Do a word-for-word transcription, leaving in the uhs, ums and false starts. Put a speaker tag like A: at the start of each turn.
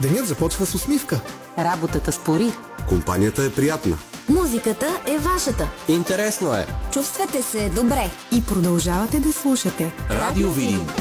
A: Денят започва с усмивка.
B: Работата спори.
C: Компанията е приятна.
D: Музиката е вашата.
E: Интересно е.
D: Чувствате се добре.
F: И продължавате да слушате
E: Радио Видин.